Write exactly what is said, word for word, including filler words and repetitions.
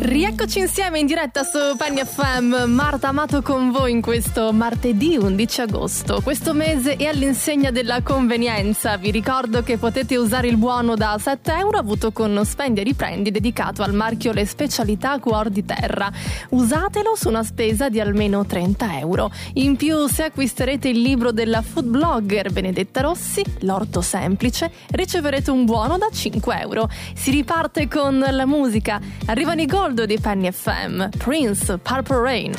Rieccoci insieme in diretta su Penny F M. Marta Amato con voi in questo martedì undici agosto. Questo mese è all'insegna della convenienza. Vi ricordo che potete usare il buono da sette euro avuto con Spendi e Riprendi dedicato al marchio Le Specialità Cuor di Terra. Usatelo su una spesa di almeno trenta euro. In più, se acquisterete il libro della food blogger Benedetta Rossi, L'orto semplice, riceverete un buono da cinque euro. Si riparte con la musica. Arrivano i Gold di Penny F M. Prince, Purple Rain.